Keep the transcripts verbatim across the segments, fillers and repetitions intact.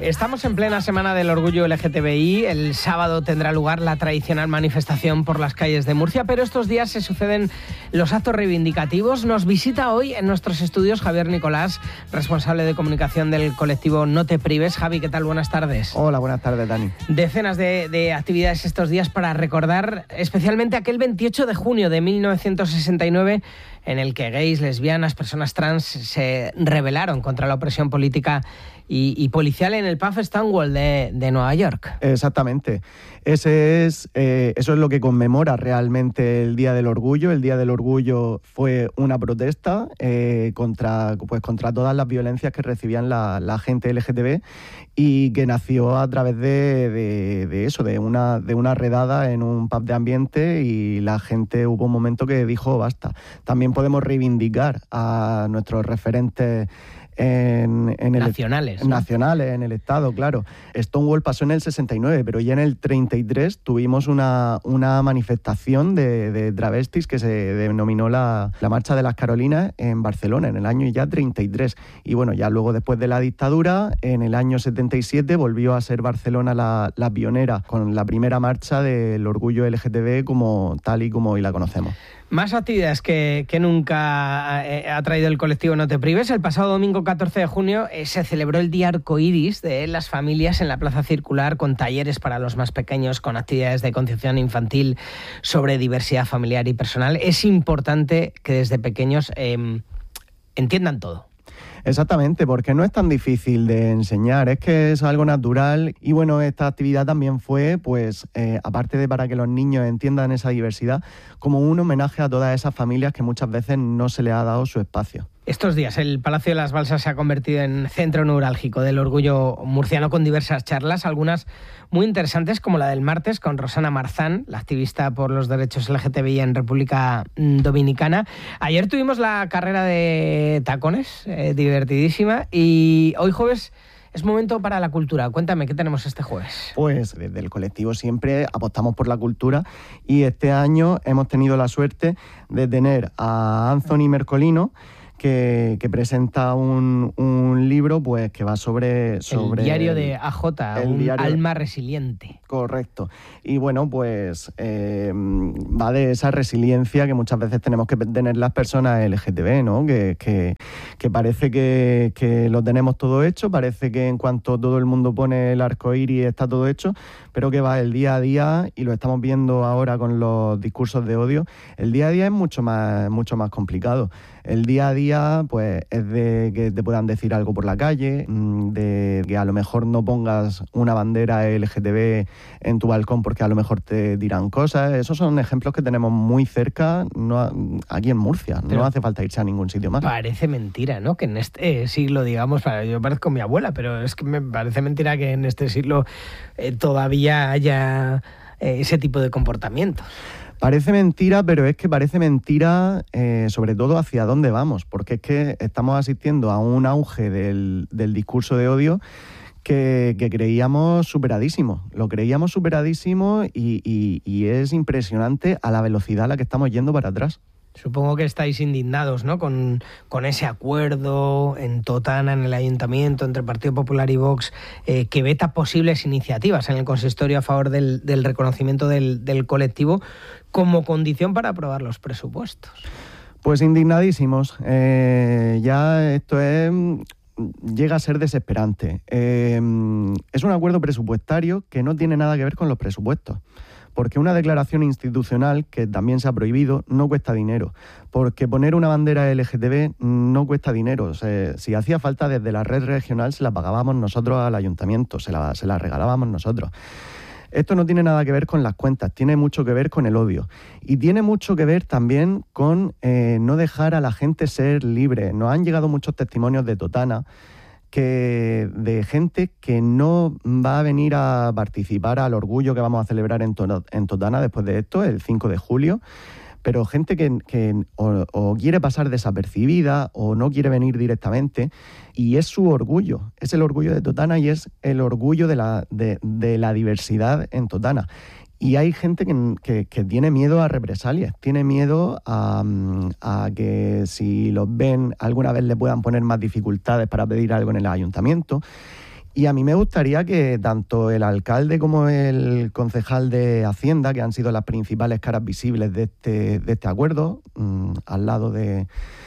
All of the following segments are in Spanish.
Estamos en plena semana del orgullo L G T B I. El sábado tendrá lugar la tradicional manifestación por las calles de Murcia, pero estos días se suceden los actos reivindicativos. Nos visita hoy en nuestros estudios Javier Nicolás, responsable de comunicación del colectivo No Te Prives. Javi, ¿qué tal? Buenas tardes. Hola, buenas tardes, Dani. Decenas de, de actividades estos días para recordar especialmente aquel veintiocho de junio de mil novecientos sesenta y nueve en el que gays, lesbianas, personas trans se rebelaron contra la opresión política y, y policial en el pub Stonewall de, de Nueva York. Exactamente. Ese es, eh, eso es lo que conmemora realmente el Día del Orgullo. El Día del Orgullo fue una protesta eh, contra, pues, contra todas las violencias que recibían la, la gente L G T B y que nació a través de, de, de eso, de una, de una redada en un pub de ambiente, y la gente, hubo un momento que dijo basta. También podemos reivindicar a nuestros referentes En, en el, nacionales, ¿no? nacionales, en el Estado, claro. Stonewall pasó en el sesenta y nueve, pero ya en el treinta y tres tuvimos una, una manifestación de, de travestis que se denominó la, la Marcha de las Carolinas en Barcelona, en el año ya treinta y tres. Y bueno, ya luego, después de la dictadura, en el año setenta y siete volvió a ser Barcelona la, la pionera con la primera marcha del orgullo L G T B como tal y como hoy la conocemos. Más actividades que, que nunca ha traído el colectivo No Te Prives. El pasado domingo catorce de junio eh, se celebró el Día Arcoíris de las Familias en la Plaza Circular, con talleres para los más pequeños, con actividades de concienciación infantil sobre diversidad familiar y personal. Es importante que desde pequeños eh, entiendan todo. Exactamente, porque no es tan difícil de enseñar, es que es algo natural. Y bueno, esta actividad también fue, pues, eh, aparte de para que los niños entiendan esa diversidad, como un homenaje a todas esas familias que muchas veces no se les ha dado su espacio. Estos días el Palacio de las Balsas se ha convertido en centro neurálgico del orgullo murciano, con diversas charlas, algunas muy interesantes, como la del martes con Rosana Marzán, la activista por los derechos L G T B I en República Dominicana. Ayer tuvimos la carrera de tacones, eh, divertidísima, y hoy jueves es momento para la cultura. Cuéntame, ¿qué tenemos este jueves? Pues desde el colectivo siempre apostamos por la cultura, y este año hemos tenido la suerte de tener a Anthony Mercolino, Que, que presenta un, un libro pues que va sobre... sobre el diario de A J, un diario, alma resiliente. Correcto. Y bueno, pues eh, va de esa resiliencia que muchas veces tenemos que tener las personas L G T B, ¿no? Que, que, que parece que, que lo tenemos todo hecho, parece que en cuanto todo el mundo pone el arco iris está todo hecho, pero que va el día a día, y lo estamos viendo ahora con los discursos de odio. El día a día es mucho más, mucho más complicado. El día a día, pues, es de que te puedan decir algo por la calle, de que a lo mejor no pongas una bandera L G T B en tu balcón porque a lo mejor te dirán cosas. Esos son ejemplos que tenemos muy cerca, no, aquí en Murcia. Pero no hace falta irse a ningún sitio más. Parece mentira, ¿no? Que en este siglo, digamos, yo parezco mi abuela, pero es que me parece mentira que en este siglo eh, todavía haya eh, ese tipo de comportamientos. Parece mentira, pero es que parece mentira eh, sobre todo hacia dónde vamos, porque es que estamos asistiendo a un auge del, del discurso de odio que, que creíamos superadísimo. Lo creíamos superadísimo y, y, y es impresionante a la velocidad a la que estamos yendo para atrás. Supongo que estáis indignados, ¿no?, con, con ese acuerdo en Totana, en el Ayuntamiento, entre Partido Popular y Vox, eh, que veta posibles iniciativas en el consistorio a favor del, del reconocimiento del, del colectivo como condición para aprobar los presupuestos. Pues indignadísimos. Eh, ya esto es... llega a ser desesperante. Eh, es un acuerdo presupuestario que no tiene nada que ver con los presupuestos. Porque una declaración institucional, que también se ha prohibido, no cuesta dinero. Porque poner una bandera L G T B no cuesta dinero. O sea, si hacía falta, desde la red regional se la pagábamos nosotros al ayuntamiento, se la, se la regalábamos nosotros. Esto no tiene nada que ver con las cuentas, tiene mucho que ver con el odio. Y tiene mucho que ver también con eh, no dejar a la gente ser libre. Nos han llegado muchos testimonios de Totana, que de gente que no va a venir a participar al orgullo que vamos a celebrar en, to- en Totana después de esto, el cinco de julio, pero gente que, que o, o quiere pasar desapercibida o no quiere venir directamente, y es su orgullo, es el orgullo de Totana y es el orgullo de la, de, de la diversidad en Totana. Y hay gente que, que, que tiene miedo a represalias, tiene miedo a, a que si los ven alguna vez le puedan poner más dificultades para pedir algo en el ayuntamiento. Y a mí me gustaría que tanto el alcalde como el concejal de Hacienda, que han sido las principales caras visibles de este, de este acuerdo, mmm, al lado de,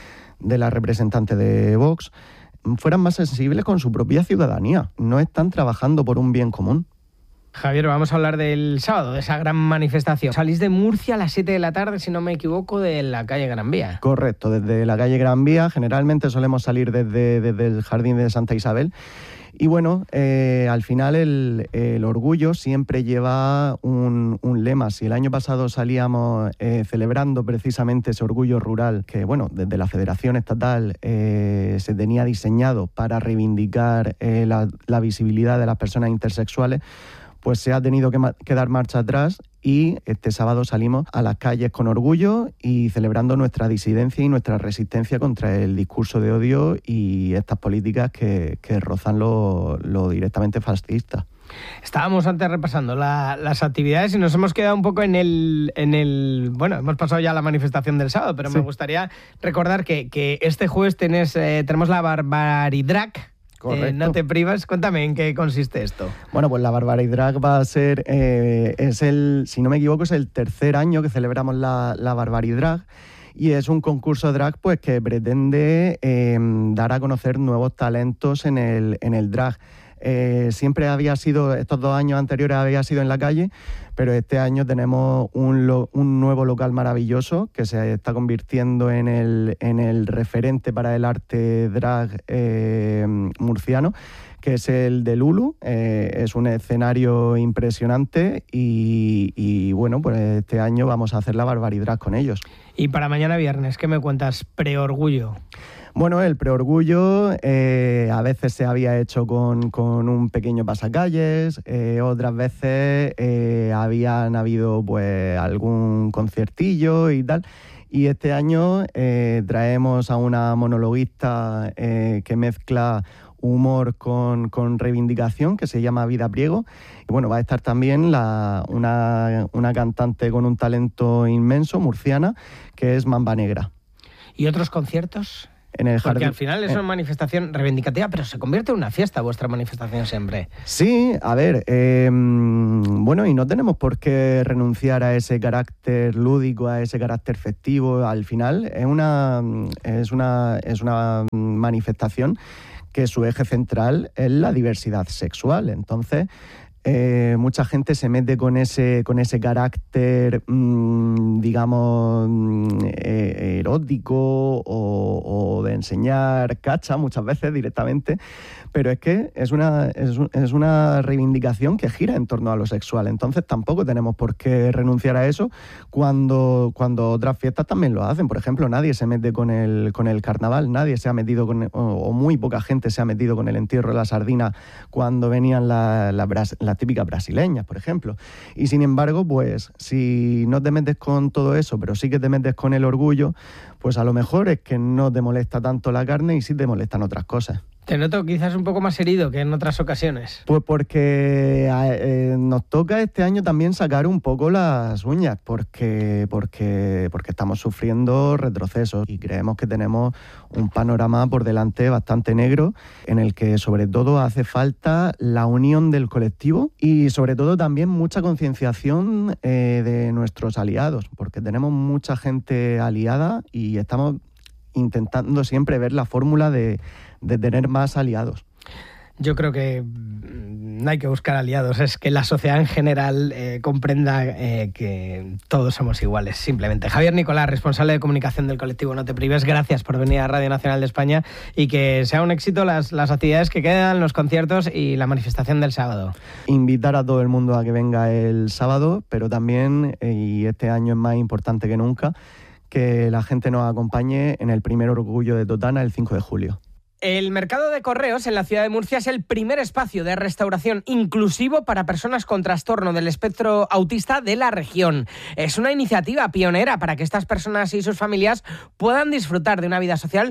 de la representante de Vox, fueran más sensibles con su propia ciudadanía. No están trabajando por un bien común. Javier, vamos a hablar del sábado, de esa gran manifestación. Salís de Murcia a las siete de la tarde, si no me equivoco, de la calle Gran Vía. Correcto, desde la calle Gran Vía. Generalmente solemos salir desde, desde el Jardín de Santa Isabel. Y bueno, eh, al final el, el orgullo siempre lleva un, un lema. Si el año pasado salíamos eh, celebrando precisamente ese orgullo rural, que bueno, desde la Federación Estatal eh, se tenía diseñado para reivindicar eh, la, la visibilidad de las personas intersexuales, pues se ha tenido que, ma- que dar marcha atrás y este sábado salimos a las calles con orgullo y celebrando nuestra disidencia y nuestra resistencia contra el discurso de odio y estas políticas que, que rozan lo, lo directamente fascista. Estábamos antes repasando la, las actividades y nos hemos quedado un poco en el, en el... Bueno, hemos pasado ya a la manifestación del sábado, pero sí. Me gustaría recordar que, que este jueves tenés, eh, tenemos la Barbaridrag. Eh, no te privas, cuéntame en qué consiste esto. Bueno, pues la Barbaridrag va a ser, eh, es el, si no me equivoco, es el tercer año que celebramos la, la Barbaridrag y es un concurso drag pues que pretende eh, dar a conocer nuevos talentos en el, en el drag. Eh, siempre había sido, estos dos años anteriores había sido en la calle, pero este año tenemos un, lo, un nuevo local maravilloso que se está convirtiendo en el, en el referente para el arte drag eh, murciano, que es el de Lulu. Eh, es un escenario impresionante y, y bueno, pues este año vamos a hacer la Barbaridrag con ellos. Y para mañana viernes, ¿qué me cuentas? Preorgullo. Bueno, el preorgullo eh, a veces se había hecho con, con un pequeño pasacalles, eh, otras veces eh, habían habido pues algún conciertillo y tal. Y este año eh, traemos a una monologuista eh, que mezcla humor con, con reivindicación, que se llama Vida Priego. Y bueno, va a estar también la, una, una cantante con un talento inmenso, murciana, que es Mamba Negra. ¿Y otros conciertos? En el Porque jardín, al final es una manifestación reivindicativa, pero se convierte en una fiesta vuestra manifestación siempre. Sí, a ver, eh, bueno, y no tenemos por qué renunciar a ese carácter lúdico, a ese carácter festivo. Al final es una, es una, es una manifestación que su eje central es la diversidad sexual. Entonces, Eh, mucha gente se mete con ese, con ese carácter, mmm, digamos, eh, erótico o, o de enseñar cacha muchas veces directamente, pero es que es una, es, es una reivindicación que gira en torno a lo sexual. Entonces tampoco tenemos por qué renunciar a eso cuando, cuando otras fiestas también lo hacen. Por ejemplo, nadie se mete con el, con el carnaval, nadie se ha metido con, o, o muy poca gente se ha metido con el entierro de la sardina cuando venían las la, la, la típicas brasileñas, por ejemplo. Y sin embargo, pues si no te metes con todo eso, pero sí que te metes con el orgullo, pues a lo mejor es que no te molesta tanto la carne y sí te molestan otras cosas. Te noto quizás un poco más herido que en otras ocasiones. Pues porque eh, nos toca este año también sacar un poco las uñas, porque, porque, porque estamos sufriendo retrocesos y creemos que tenemos un panorama por delante bastante negro, en el que sobre todo hace falta la unión del colectivo y sobre todo también mucha concienciación eh, de nuestros aliados, porque tenemos mucha gente aliada y estamos intentando siempre ver la fórmula de, de tener más aliados. Yo creo que no hay que buscar aliados, es que la sociedad en general eh, comprenda eh, que todos somos iguales, simplemente. Javier Nicolás, responsable de comunicación del colectivo No Te Prives, gracias por venir a Radio Nacional de España y que sea un éxito las, las actividades que quedan, los conciertos y la manifestación del sábado. Invitar a todo el mundo a que venga el sábado, pero también, y este año es más importante que nunca, que la gente nos acompañe en el primer orgullo de Totana el cinco de julio. El mercado de correos en la ciudad de Murcia es el primer espacio de restauración inclusivo para personas con trastorno del espectro autista de la región. Es una iniciativa pionera para que estas personas y sus familias puedan disfrutar de una vida social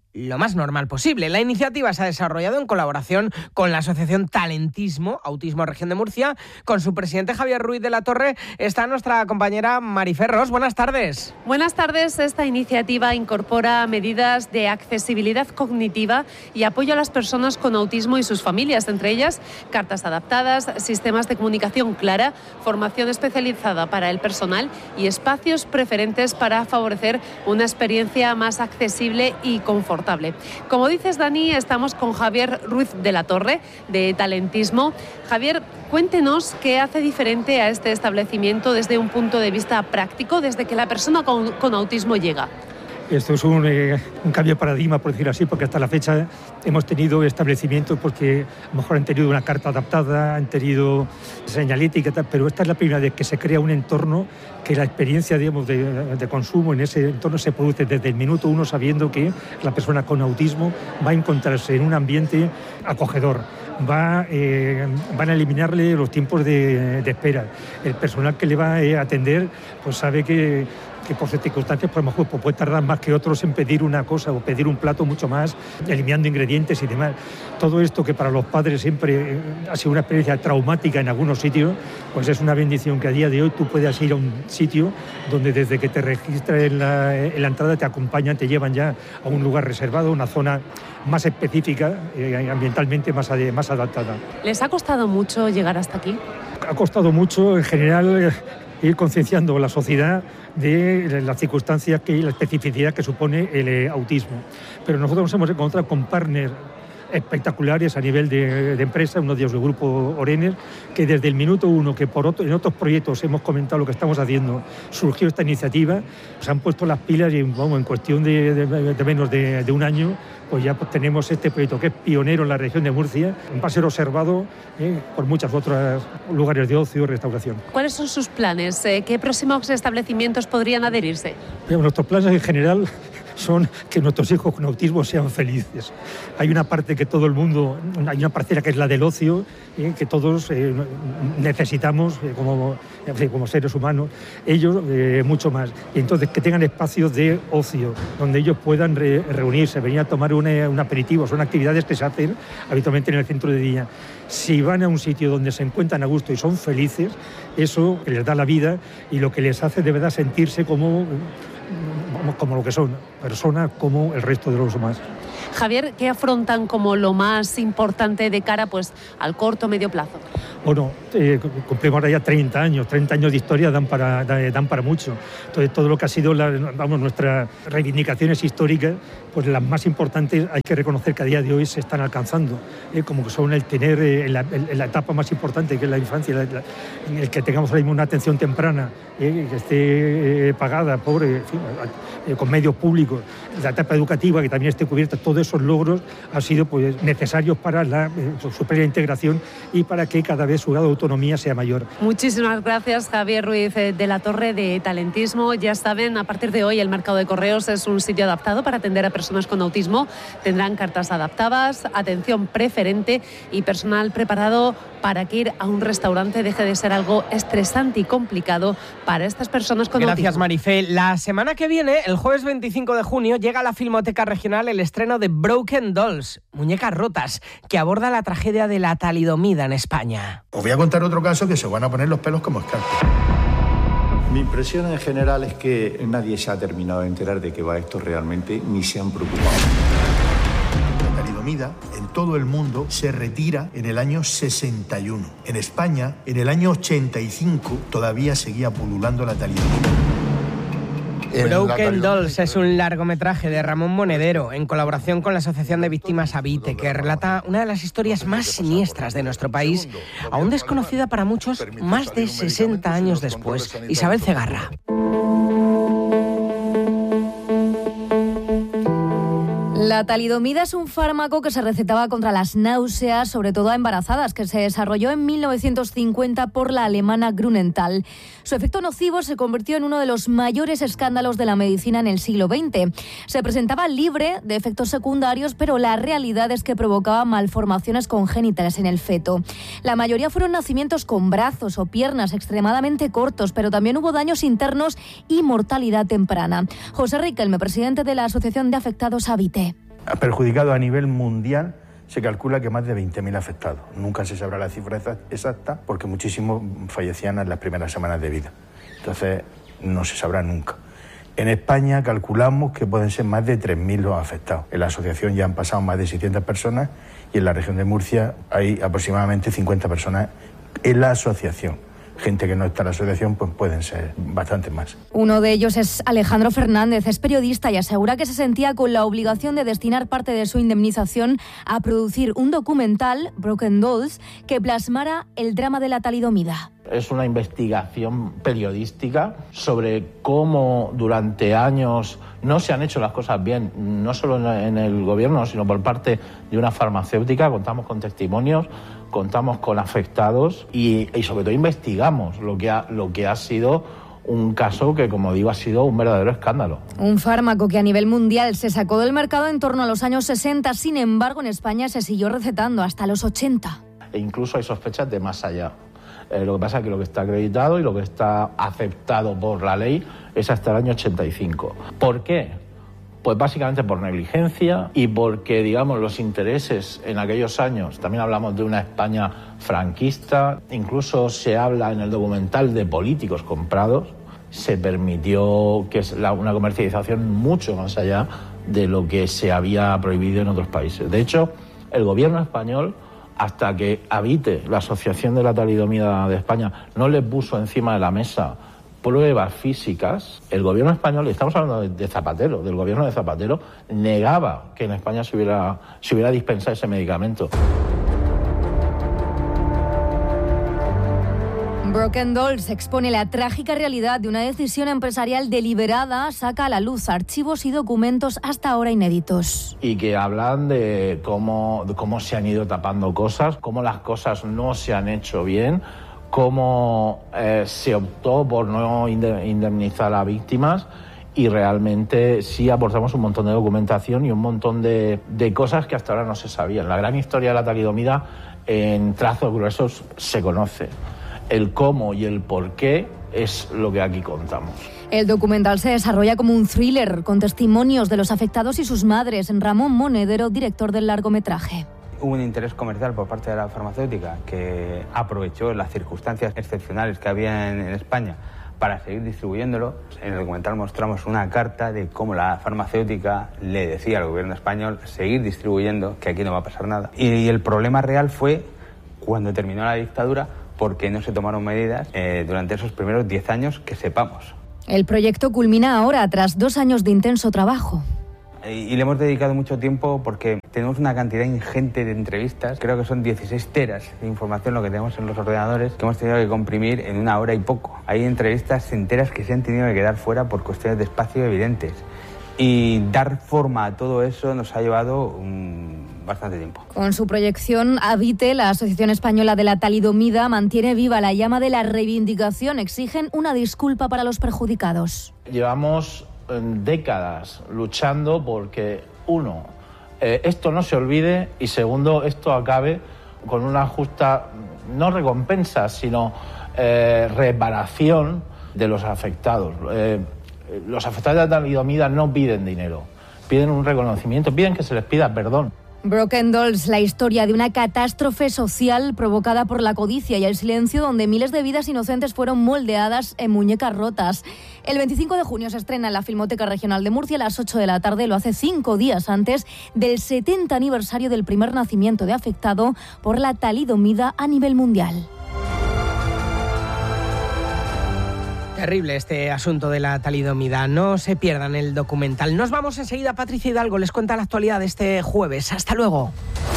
lo más normal posible. La iniciativa se ha desarrollado en colaboración con la asociación Talentismo, Autismo Región de Murcia. Con su presidente Javier Ruiz de la Torre está nuestra compañera Marifer Ros. Buenas tardes. Buenas tardes. Esta iniciativa incorpora medidas de accesibilidad cognitiva y apoyo a las personas con autismo y sus familias, entre ellas cartas adaptadas, sistemas de comunicación clara, formación especializada para el personal y espacios preferentes para favorecer una experiencia más accesible y confortable. Como dices, Dani, estamos con Javier Ruiz de la Torre, de Talentismo. Javier, cuéntenos qué hace diferente a este establecimiento desde un punto de vista práctico, desde que la persona con, con autismo llega. Esto es un, eh, un cambio de paradigma, por decirlo así, porque hasta la fecha hemos tenido establecimientos porque a lo mejor han tenido una carta adaptada, han tenido señalética, pero esta es la primera vez que se crea un entorno que la experiencia, digamos, de, de consumo en ese entorno se produce desde el minuto uno, sabiendo que la persona con autismo va a encontrarse en un ambiente acogedor. Va, eh, van a eliminarle los tiempos de, de espera. El personal que le va a atender pues sabe que, que por sus circunstancias pues, a lo mejor pues, puede tardar más que otros en pedir una cosa o pedir un plato mucho más, eliminando ingredientes y demás. Todo esto que para los padres siempre ha sido una experiencia traumática en algunos sitios, pues es una bendición que a día de hoy tú puedas ir a un sitio donde desde que te registras en la, en la entrada te acompañan, te llevan ya a un lugar reservado, una zona más específica, eh, ambientalmente más, más adaptada. ¿Les ha costado mucho llegar hasta aquí? Ha costado mucho, en general, eh, ir concienciando a la sociedad de las circunstancias que, y la especificidad que supone el eh, autismo. Pero nosotros nos hemos encontrado con partners espectaculares a nivel de, de empresa, uno de ellos el grupo Orenes, que desde el minuto uno, que por otro, en otros proyectos hemos comentado lo que estamos haciendo, surgió esta iniciativa, se han puesto las pilas y vamos, en cuestión de, de, de menos de, de un año, pues ya pues, tenemos este proyecto que es pionero en la región de Murcia, va a ser observado eh, por muchos otros lugares de ocio y restauración. ¿Cuáles son sus planes? ¿Qué próximos establecimientos podrían adherirse? Pero nuestros planes en general son que nuestros hijos con autismo sean felices. Hay una parte que todo el mundo, hay una parcela que es la del ocio, eh, que todos eh, necesitamos eh, como, como seres humanos, ellos eh, mucho más. Y entonces que tengan espacios de ocio, donde ellos puedan re, reunirse, venir a tomar un, un aperitivo. Son actividades que se hacen habitualmente en el centro de día. Si van a un sitio donde se encuentran a gusto y son felices, eso les da la vida y lo que les hace de verdad sentirse como... como lo que son, personas como el resto de los demás. Javier, ¿qué afrontan como lo más importante de cara pues, al corto o medio plazo? Bueno, eh, cumplimos ahora ya treinta años, treinta años de historia dan para, dan para mucho. Entonces, todo lo que ha sido la, vamos, nuestras reivindicaciones históricas, pues las más importantes hay que reconocer que a día de hoy se están alcanzando, eh, como que son el tener eh, en, la, en la etapa más importante, que es la infancia, la, la, el que tengamos ahora mismo una atención temprana, eh, que esté eh, pagada por, eh, en fin, eh, con medios públicos, la etapa educativa que también esté cubierta, todos esos logros han sido pues, necesarios para la eh, su plena integración y para que cada vez su grado de autonomía sea mayor. Muchísimas gracias, Javier Ruiz de la Torre, de Talentismo. Ya saben, a partir de hoy el mercado de correos es un sitio adaptado para atender a personas con autismo. Tendrán cartas adaptadas, atención preferente y personal preparado para que ir a un restaurante deje de ser algo estresante y complicado para estas personas con Gracias, autismo. Gracias, Marifé. La semana que viene, el jueves veinticinco de junio, llega a la Filmoteca Regional el estreno de Broken Dolls, Muñecas Rotas, que aborda la tragedia de la talidomida en España. Os voy a contar otro caso que se van a poner los pelos como escarpia. Mi impresión en general es que nadie se ha terminado de enterar de qué va esto realmente, ni se han preocupado. La talidomida en todo el mundo se retira en el año sesenta y uno. En España, en el año ochenta y cinco, todavía seguía pululando la talidomida. Broken Dolls es un largometraje de Ramón Monedero en colaboración con la Asociación de Víctimas Habite, que relata una de las historias más siniestras de nuestro país, aún desconocida para muchos más de sesenta años después. Isabel Cegarra. La talidomida es un fármaco que se recetaba contra las náuseas, sobre todo a embarazadas, que se desarrolló en mil novecientos cincuenta por la alemana Grünenthal. Su efecto nocivo se convirtió en uno de los mayores escándalos de la medicina en el siglo veinte. Se presentaba libre de efectos secundarios, pero la realidad es que provocaba malformaciones congénitas en el feto. La mayoría fueron nacimientos con brazos o piernas extremadamente cortos, pero también hubo daños internos y mortalidad temprana. José Riquelme, presidente de la Asociación de Afectados Habite. Ha perjudicado a nivel mundial, se calcula que más de veinte mil afectados. Nunca se sabrá la cifra exacta porque muchísimos fallecían en las primeras semanas de vida. Entonces, no se sabrá nunca. En España calculamos que pueden ser más de tres mil los afectados. En la asociación ya han pasado más de seiscientas personas y en la región de Murcia hay aproximadamente cincuenta personas en la asociación. Gente que no está en la asociación, pues pueden ser bastantes más. Uno de ellos es Alejandro Fernández, es periodista y asegura que se sentía con la obligación de destinar parte de su indemnización a producir un documental, Broken Dolls, que plasmara el drama de la talidomida. Es una investigación periodística sobre cómo durante años no se han hecho las cosas bien, no solo en el gobierno, sino por parte de una farmacéutica. Contamos con testimonios, contamos con afectados y, y sobre todo investigamos lo que ha, lo que ha sido un caso que, como digo, ha sido un verdadero escándalo. Un fármaco que a nivel mundial se sacó del mercado en torno a los años sesenta, sin embargo en España se siguió recetando hasta los ochenta. E incluso hay sospechas de más allá. Eh, lo que pasa es que lo que está acreditado y lo que está aceptado por la ley es hasta el año ochenta y cinco. ¿Por qué? Pues básicamente por negligencia y porque, digamos, los intereses en aquellos años, también hablamos de una España franquista, incluso se habla en el documental de políticos comprados, se permitió que es la, una comercialización mucho más allá de lo que se había prohibido en otros países. De hecho, el gobierno español, hasta que habite la Asociación de la Talidomida de España, no le puso encima de la mesa pruebas físicas. El gobierno español, y estamos hablando de, de Zapatero, del gobierno de Zapatero, negaba que en España se hubiera, se hubiera dispensado ese medicamento. Broken Dolls expone la trágica realidad de una decisión empresarial deliberada, saca a la luz archivos y documentos hasta ahora inéditos. Y que hablan de cómo, de cómo se han ido tapando cosas, cómo las cosas no se han hecho bien, cómo eh, se optó por no indemnizar a víctimas y realmente sí aportamos un montón de documentación y un montón de, de cosas que hasta ahora no se sabían. La gran historia de la talidomida en trazos gruesos se conoce. El cómo y el por qué es lo que aquí contamos. El documental se desarrolla como un thriller con testimonios de los afectados y sus madres. Ramón Monedero, director del largometraje. Hubo un interés comercial por parte de la farmacéutica que aprovechó las circunstancias excepcionales que había en, en España para seguir distribuyéndolo. En el documental mostramos una carta de cómo la farmacéutica le decía al gobierno español seguir distribuyendo, que aquí no va a pasar nada. Y, y el problema real fue cuando terminó la dictadura, porque no se tomaron medidas eh, durante esos primeros diez años que sepamos. El proyecto culmina ahora tras dos años de intenso trabajo. Y le hemos dedicado mucho tiempo porque tenemos una cantidad ingente de entrevistas, creo que son dieciséis teras de información lo que tenemos en los ordenadores, que hemos tenido que comprimir en una hora y poco. Hay entrevistas enteras que se han tenido que quedar fuera por cuestiones de espacio evidentes. Y dar forma a todo eso nos ha llevado um, bastante tiempo. Con su proyección Habite, la Asociación Española de la Talidomida mantiene viva la llama de la reivindicación. Exigen una disculpa para los perjudicados. Llevamos décadas luchando porque, uno, eh, esto no se olvide y segundo, esto acabe con una justa, no recompensa, sino eh, reparación de los afectados. Eh, los afectados de la talidomida no piden dinero, piden un reconocimiento, piden que se les pida perdón. Broken Dolls, la historia de una catástrofe social provocada por la codicia y el silencio, donde miles de vidas inocentes fueron moldeadas en muñecas rotas. El veinticinco de junio se estrena en la Filmoteca Regional de Murcia a las ocho de la tarde. Lo hace cinco días antes del setenta aniversario del primer nacimiento de afectado por la talidomida a nivel mundial. Terrible este asunto de la talidomida. No se pierdan el documental. Nos vamos enseguida. Patricia Hidalgo les cuenta la actualidad de este jueves. Hasta luego.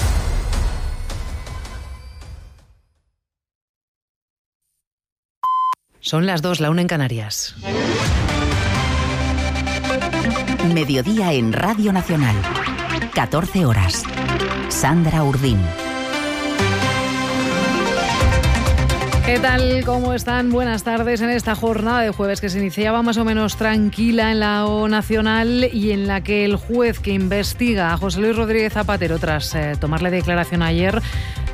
Son las dos, la una en Canarias. Mediodía en Radio Nacional. catorce horas. Sandra Urdín. ¿Qué tal? ¿Cómo están? Buenas tardes en esta jornada de jueves que se iniciaba más o menos tranquila en la O Nacional y en la que el juez que investiga a José Luis Rodríguez Zapatero tras eh, tomarle declaración ayer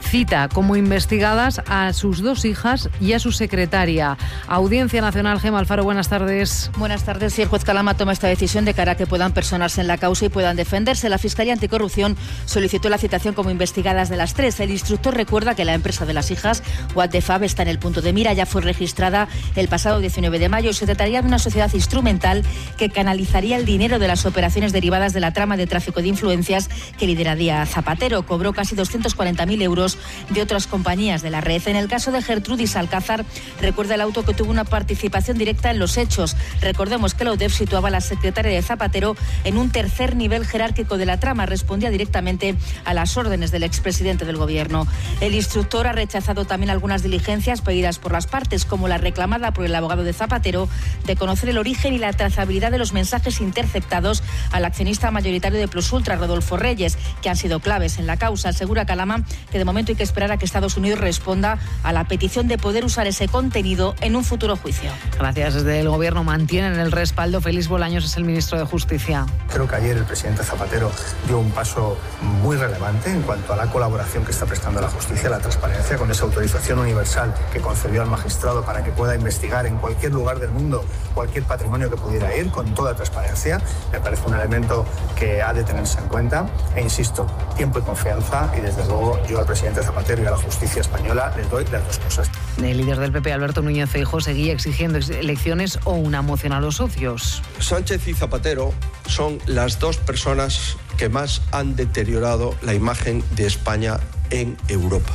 cita como investigadas a sus dos hijas y a su secretaria. Audiencia Nacional, Gemma Alfaro, buenas tardes. Buenas tardes. Si el juez Calama toma esta decisión de cara a que puedan personarse en la causa y puedan defenderse, la Fiscalía Anticorrupción solicitó la citación como investigadas de las tres. El instructor recuerda que la empresa de las hijas, What the Fab, está en el punto de mira. Ya fue registrada el pasado diecinueve de mayo y se trataría de una sociedad instrumental que canalizaría el dinero de las operaciones derivadas de la trama de tráfico de influencias que lideraría Zapatero. Cobró casi doscientos cuarenta mil euros de otras compañías de la red. En el caso de Gertrudis Alcázar, recuerda el auto que tuvo una participación directa en los hechos. Recordemos que la U D E F situaba a la secretaria de Zapatero en un tercer nivel jerárquico de la trama. Respondía directamente a las órdenes del expresidente del gobierno. El instructor ha rechazado también algunas diligencias pedidas por las partes, como la reclamada por el abogado de Zapatero de conocer el origen y la trazabilidad de los mensajes interceptados al accionista mayoritario de Plus Ultra, Rodolfo Reyes, que han sido claves en la causa. Asegura Calama que de momento hay que esperar a que Estados Unidos responda a la petición de poder usar ese contenido en un futuro juicio. Gracias. Desde el Gobierno mantienen el respaldo. Félix Bolaños es el ministro de Justicia. Creo que ayer el presidente Zapatero dio un paso muy relevante en cuanto a la colaboración que está prestando la justicia, la transparencia, con esa autorización universal que concedió al magistrado para que pueda investigar en cualquier lugar del mundo cualquier patrimonio que pudiera ir, con toda transparencia. Me parece un elemento que ha de tenerse en cuenta. E insisto, tiempo y confianza, y desde luego yo al presidente Zapatero y a la justicia española les doy las dos cosas. El líder del P P, Alberto Núñez Feijóo, seguía exigiendo elecciones o una moción a los socios. Sánchez y Zapatero son las dos personas que más han deteriorado la imagen de España en Europa.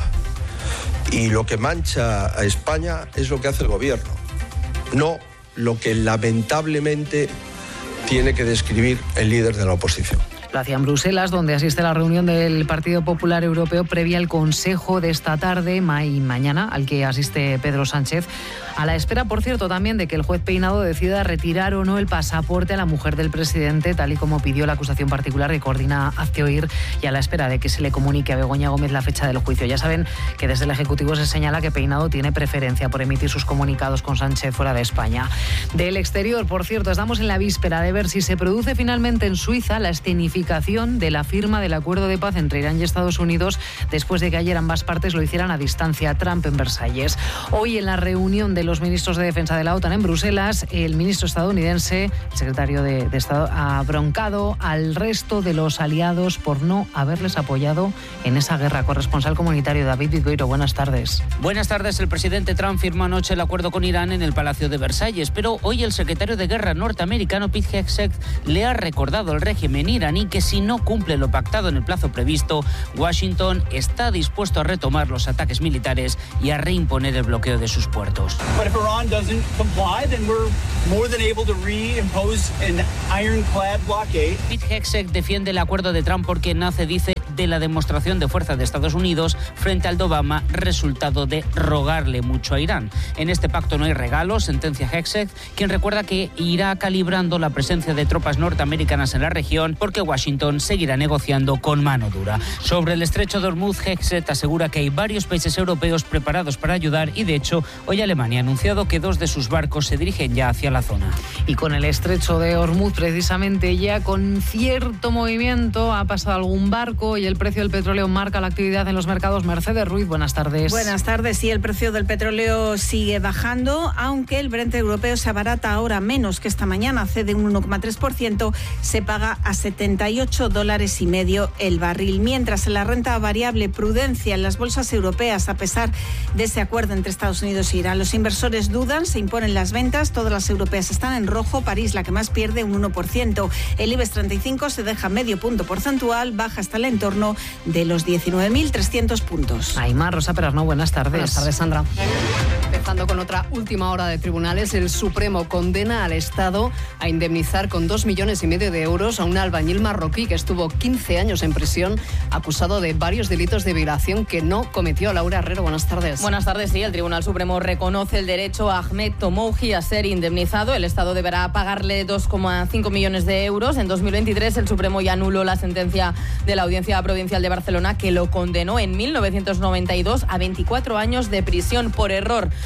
Y lo que mancha a España es lo que hace el gobierno, no lo que lamentablemente tiene que describir el líder de la oposición. Lo hacía en Bruselas, donde asiste a la reunión del Partido Popular Europeo previa al Consejo de esta tarde y mañana, al que asiste Pedro Sánchez, a la espera, por cierto, también de que el juez Peinado decida retirar o no el pasaporte a la mujer del presidente, tal y como pidió la acusación particular que coordina Hazte Oír, y a la espera de que se le comunique a Begoña Gómez la fecha del juicio. Ya saben que desde el Ejecutivo se señala que Peinado tiene preferencia por emitir sus comunicados con Sánchez fuera de España. Del exterior, por cierto, estamos en la víspera de ver si se produce finalmente en Suiza la escenificación de la firma del acuerdo de paz entre Irán y Estados Unidos, después de que ayer ambas partes lo hicieran a distancia. Trump en Versalles. Hoy, en la reunión de los ministros de defensa de la OTAN en Bruselas, el ministro estadounidense, el secretario de, de Estado, ha broncado al resto de los aliados por no haberles apoyado en esa guerra. Corresponsal comunitario David Vizgoiro, buenas tardes. Buenas tardes. El presidente Trump firmó anoche el acuerdo con Irán en el Palacio de Versalles, pero hoy el secretario de Guerra norteamericano Pete Hegseth le ha recordado al régimen iraní que si no cumple lo pactado en el plazo previsto, Washington está dispuesto a retomar los ataques militares y a reimponer el bloqueo de sus puertos. But if Iran doesn't comply, then we're more than able to reimpose an ironclad blockade. Pete Hegseth defiende el acuerdo de Trump porque nace, dice, de la demostración de fuerza de Estados Unidos frente al de Obama, resultado de rogarle mucho a Irán. En este pacto no hay regalos, sentencia Hegseth, quien recuerda que irá calibrando la presencia de tropas norteamericanas en la región porque Washington seguirá negociando con mano dura. Sobre el estrecho de Hormuz, Hegseth asegura que hay varios países europeos preparados para ayudar y, de hecho, hoy Alemania ha anunciado que dos de sus barcos se dirigen ya hacia la zona. Y con el estrecho de Hormuz, precisamente, ya con cierto movimiento, ha pasado algún barco y el precio del petróleo marca la actividad en los mercados. Mercedes Ruiz, buenas tardes. Buenas tardes. Sí, el precio del petróleo sigue bajando, aunque el Brent europeo se abarata ahora menos que esta mañana, cede un uno coma tres por ciento, se paga a setenta y ocho dólares y medio el barril. Mientras en la renta variable, prudencia en las bolsas europeas a pesar de ese acuerdo entre Estados Unidos e Irán. Los inversores dudan, se imponen las ventas, todas las europeas están en rojo, París la que más pierde un uno por ciento. El IBEX treinta y cinco se deja medio punto porcentual, baja hasta el entorno de los diecinueve mil trescientos puntos. Aymar, Rosa Perarnau, buenas tardes. Buenas tardes, Sandra. Empezando con otra última hora de tribunales, el Supremo condena al Estado a indemnizar con dos millones y medio de euros a un albañil marroquí que estuvo quince años en prisión acusado de varios delitos de violación que no cometió. Laura Herrero, buenas tardes. Buenas tardes, sí. El Tribunal Supremo reconoce el derecho a Ahmed Tomouji a ser indemnizado. El Estado deberá pagarle dos coma cinco millones de euros. En dos mil veintitrés el Supremo ya anuló la sentencia de la Audiencia Provincial de Barcelona que lo condenó en mil novecientos noventa y dos a veinticuatro años de prisión por error.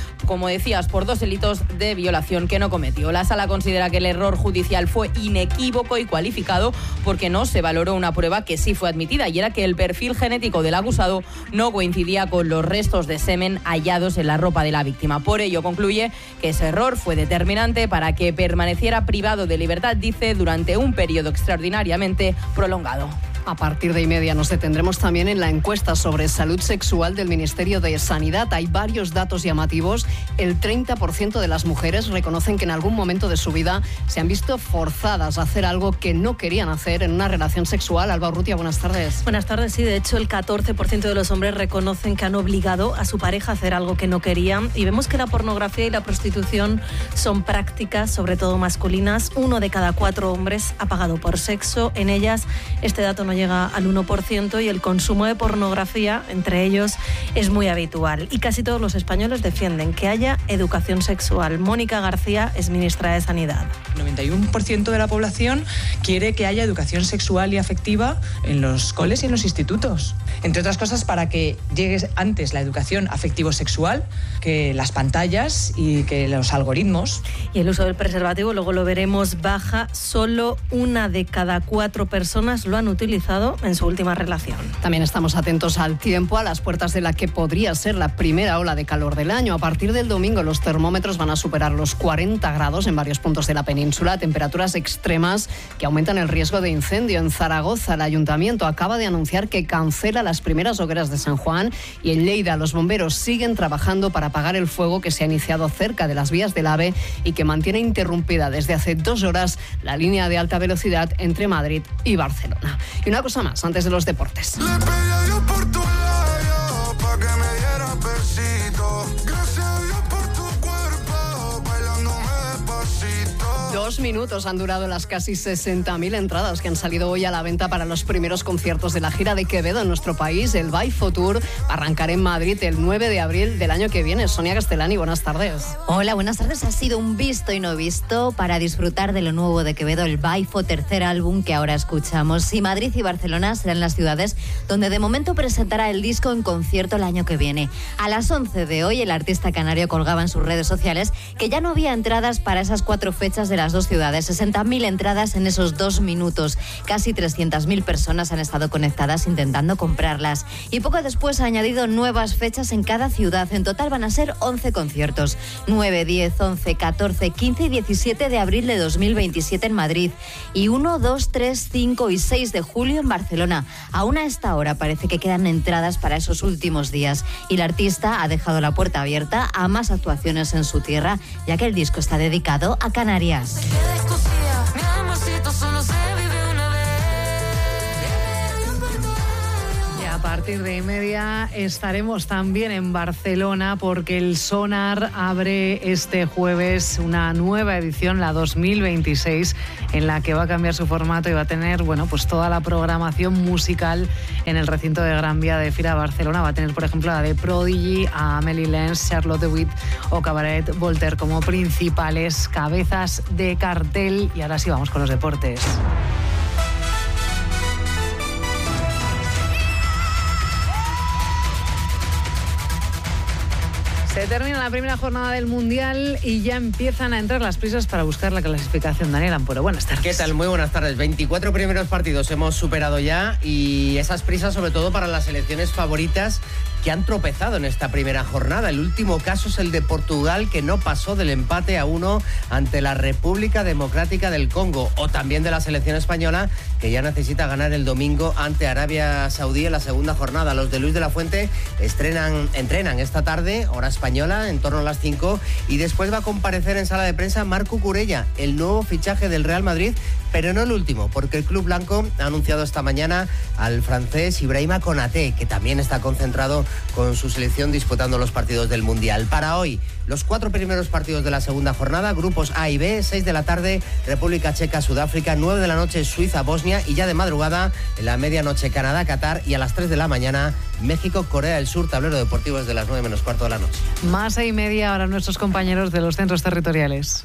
como decías, por dos delitos de violación que no cometió. La Sala considera que el error judicial fue inequívoco y cualificado porque no se valoró una prueba que sí fue admitida, y era que el perfil genético del acusado no coincidía con los restos de semen hallados en la ropa de la víctima. Por ello, concluye que ese error fue determinante para que permaneciera privado de libertad, dice, durante un periodo extraordinariamente prolongado. A partir de y media nos detendremos también en la encuesta sobre salud sexual del Ministerio de Sanidad. Hay varios datos llamativos. El treinta por ciento de las mujeres reconocen que en algún momento de su vida se han visto forzadas a hacer algo que no querían hacer en una relación sexual. Alba Urrutia, buenas tardes. Buenas tardes, sí. De hecho, el catorce por ciento de los hombres reconocen que han obligado a su pareja a hacer algo que no querían. Y vemos que la pornografía y la prostitución son prácticas, sobre todo masculinas. Uno de cada cuatro hombres ha pagado por sexo en ellas. Este dato no llega al uno por ciento, y el consumo de pornografía entre ellos es muy habitual. Y casi todos los españoles defienden que haya educación sexual. Mónica García es ministra de Sanidad. El noventa y uno por ciento de la población quiere que haya educación sexual y afectiva en los coles y en los institutos. Entre otras cosas, para que llegue antes la educación afectivo-sexual que las pantallas y que los algoritmos. Y el uso del preservativo, luego lo veremos, baja. Solo una de cada cuatro personas lo han utilizado en su última relación. También estamos atentos al tiempo, a las puertas de la que podría ser la primera ola de calor del año. A partir del domingo los termómetros van a superar los cuarenta grados en varios puntos de la península, temperaturas extremas que aumentan el riesgo de incendio. En Zaragoza, el ayuntamiento acaba de anunciar que cancela las primeras hogueras de San Juan, y en Lleida los bomberos siguen trabajando para apagar el fuego que se ha iniciado cerca de las vías del AVE y que mantiene interrumpida desde hace dos horas la línea de alta velocidad entre Madrid y Barcelona. Y una cosa más, antes de los deportes. Le pedí a Dios por tu labio, pa' que me diera besito. Gracias a Dios por tu cuerpo, bailándome despacito. Dos minutos han durado las casi sesenta mil entradas que han salido hoy a la venta para los primeros conciertos de la gira de Quevedo en nuestro país. El Baifo Tour arrancará en Madrid el nueve de abril del año que viene. Sonia Castellani, buenas tardes. Hola, buenas tardes. Ha sido un visto y no visto para disfrutar de lo nuevo de Quevedo, el Baifo, tercer álbum que ahora escuchamos. Y Madrid y Barcelona serán las ciudades donde de momento presentará el disco en concierto el año que viene. A las once de hoy, el artista canario colgaba en sus redes sociales que ya no había entradas para esas cuatro fechas de las dos ciudades. sesenta mil entradas en esos dos minutos. Casi trescientas mil personas han estado conectadas intentando comprarlas. Y poco después ha añadido nuevas fechas en cada ciudad. En total van a ser once conciertos. nueve, diez, once, catorce, quince y diecisiete de abril de dos mil veintisiete en Madrid. Y uno, dos, tres, cinco y seis de julio en Barcelona. Aún a esta hora parece que quedan entradas para esos últimos días. Y el artista ha dejado la puerta abierta a más actuaciones en su tierra, ya que el disco está dedicado a Canarias. A partir de y media estaremos también en Barcelona, porque el Sonar abre este jueves una nueva edición, la dos mil veintiséis, en la que va a cambiar su formato y va a tener, bueno, pues toda la programación musical en el recinto de Gran Vía de Fira Barcelona. Va a tener, por ejemplo, a The Prodigy, a Amelie Lenz, Charlotte de Witt o Cabaret Voltaire como principales cabezas de cartel. Y ahora sí vamos con los deportes. Se termina la primera jornada del Mundial y ya empiezan a entrar las prisas para buscar la clasificación. Daniel Ampuero, buenas tardes. ¿Qué tal? Muy buenas tardes. veinticuatro primeros partidos hemos superado ya, y esas prisas sobre todo para las selecciones favoritas que han tropezado en esta primera jornada. El último caso es el de Portugal, que no pasó del empate a uno ante la República Democrática del Congo, o también de la selección española, que ya necesita ganar el domingo ante Arabia Saudí en la segunda jornada. Los de Luis de la Fuente estrenan, entrenan esta tarde, hora española, en torno a las cinco, y después va a comparecer en sala de prensa Marco Curella, el nuevo fichaje del Real Madrid, pero no el último, porque el club blanco ha anunciado esta mañana al francés Ibrahima Konaté, que también está concentrado con su selección disputando los partidos del Mundial. Para hoy, los cuatro primeros partidos de la segunda jornada, grupos A y B, seis de la tarde, República Checa, Sudáfrica, nueve de la noche, Suiza, Bosnia, y ya de madrugada, en la medianoche, Canadá, Qatar, y a las tres de la mañana, México, Corea del Sur. Tablero deportivo desde las nueve menos cuarto de la noche. Más a y media ahora nuestros compañeros de los centros territoriales.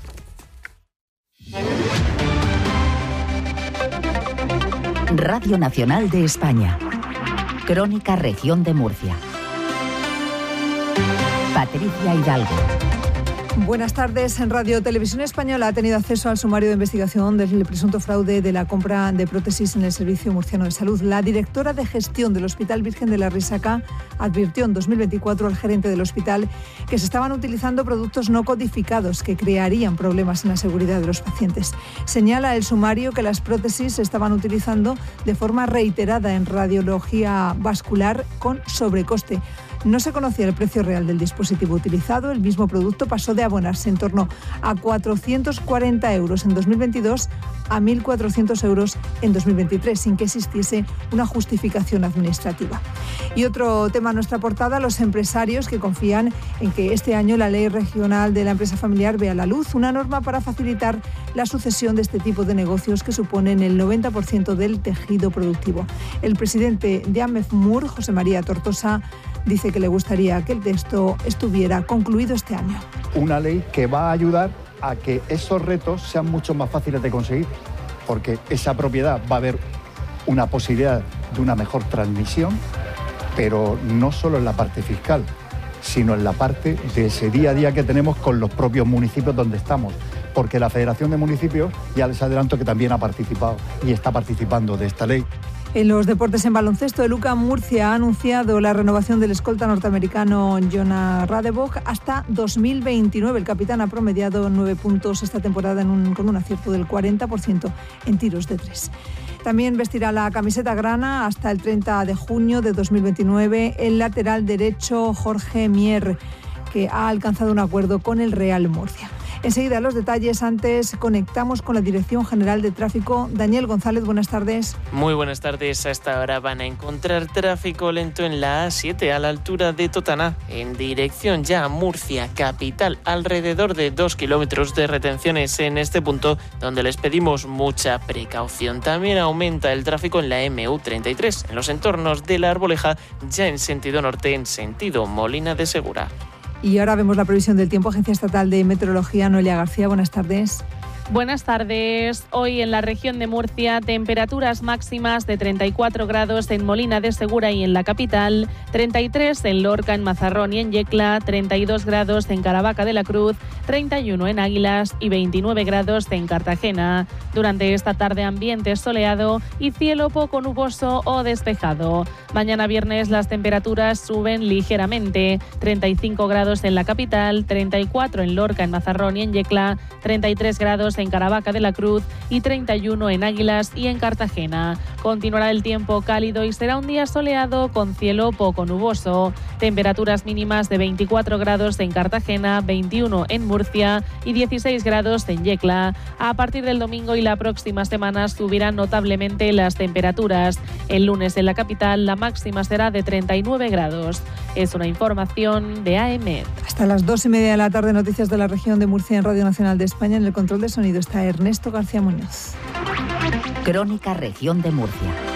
Radio Nacional de España. Crónica Región de Murcia. Patricia Hidalgo. Buenas tardes. En Radio Televisión Española ha tenido acceso al sumario de investigación del presunto fraude de la compra de prótesis en el Servicio Murciano de Salud. La directora de gestión del Hospital Virgen de la Risaca advirtió en dos mil veinticuatro al gerente del hospital que se estaban utilizando productos no codificados que crearían problemas en la seguridad de los pacientes. Señala el sumario que las prótesis se estaban utilizando de forma reiterada en radiología vascular con sobrecoste. No se conocía el precio real del dispositivo utilizado. El mismo producto pasó de abonarse en torno a cuatrocientos cuarenta euros en dos mil veintidós a mil cuatrocientos euros en dos mil veintitrés, sin que existiese una justificación administrativa. Y otro tema en nuestra portada, los empresarios que confían en que este año la ley regional de la empresa familiar vea la luz, una norma para facilitar la sucesión de este tipo de negocios que suponen el noventa por ciento del tejido productivo. El presidente de AMEFMUR, José María Tortosa, dice que le gustaría que el texto estuviera concluido este año. Una ley que va a ayudar a que esos retos sean mucho más fáciles de conseguir, porque esa propiedad va a haber una posibilidad de una mejor transmisión, pero no solo en la parte fiscal, sino en la parte de ese día a día que tenemos con los propios municipios donde estamos, porque la Federación de Municipios, ya les adelanto que también ha participado y está participando de esta ley. En los deportes en baloncesto, el U C A M Murcia ha anunciado la renovación del escolta norteamericano Jonah Radebock hasta dos mil veintinueve. El capitán ha promediado nueve puntos esta temporada en un, con un acierto del cuarenta por ciento en tiros de tres. También vestirá la camiseta grana hasta el treinta de junio de dos mil veintinueve el lateral derecho Jorge Mier, que ha alcanzado un acuerdo con el Real Murcia. Enseguida los detalles, antes conectamos con la Dirección General de Tráfico. Daniel González, buenas tardes. Muy buenas tardes. A esta hora van a encontrar tráfico lento en la A siete a la altura de Totana, en dirección ya a Murcia, capital. Alrededor de dos kilómetros de retenciones en este punto, donde les pedimos mucha precaución. También aumenta el tráfico en la eme u treinta y tres, en los entornos de La Arboleja, ya en sentido norte, en sentido Molina de Segura. Y ahora vemos la previsión del tiempo. Agencia Estatal de Meteorología, Noelia García, buenas tardes. Buenas tardes. Hoy en la región de Murcia, temperaturas máximas de treinta y cuatro grados en Molina de Segura y en la capital, treinta y tres en Lorca, en Mazarrón y en Yecla, treinta y dos grados en Caravaca de la Cruz, treinta y uno en Águilas y veintinueve grados en Cartagena. Durante esta tarde, ambiente soleado y cielo poco nuboso o despejado. Mañana viernes las temperaturas suben ligeramente, treinta y cinco grados en la capital, treinta y cuatro en Lorca, en Mazarrón y en Yecla, treinta y tres grados en Caravaca de la Cruz y treinta y uno en Águilas y en Cartagena. Continuará el tiempo cálido y será un día soleado con cielo poco nuboso. Temperaturas mínimas de veinticuatro grados en Cartagena, veintiuno en Murcia y dieciséis grados en Yecla. A partir del domingo y la próxima semana subirán notablemente las temperaturas. El lunes en la capital la máxima será de treinta y nueve grados. Es una información de A M E T. Hasta las dos y media de la tarde, noticias de la región de Murcia en Radio Nacional de España. En el control de sonido está Ernesto García Muñoz. Crónica Región de Murcia.